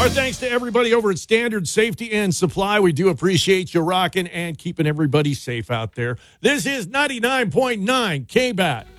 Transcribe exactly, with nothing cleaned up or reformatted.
Our thanks to everybody over at Standard Safety and Supply. We do appreciate you rocking and keeping everybody safe out there. This is ninety-nine point nine K B A T.